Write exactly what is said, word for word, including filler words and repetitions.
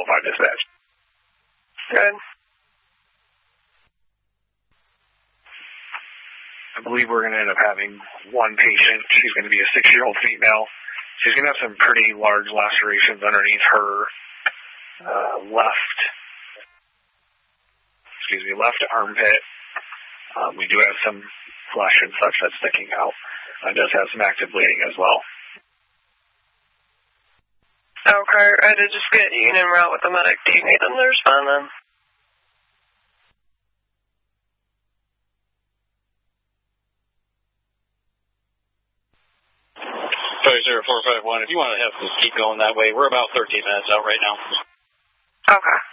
by dispatch. Good. I believe we're going to end up having one patient. She's going to be a six-year-old female. She's going to have some pretty large lacerations underneath her uh, left, excuse me, left armpit. Um, we do have some flesh and such that's sticking out. It does have some active bleeding as well. Okay, I did just get you en route with the medic. Do you need them to respond then? zero four five one, if you want to have to keep going that way, we're about thirteen minutes out right now. Okay.